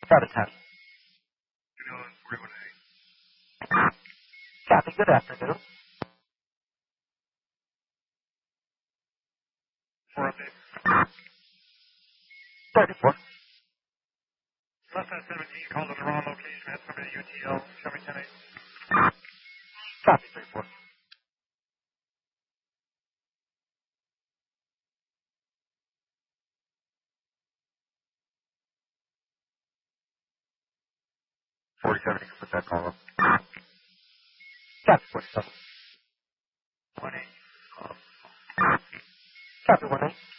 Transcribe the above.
Copy 10. You're doing 41A. Copy, good afternoon. For update. 34. Less than 17 called in the wrong location. Had somebody at UTL. Show me 10-8. Copy 34. You can put that call up. Copy 47. 1-8. Copy 18.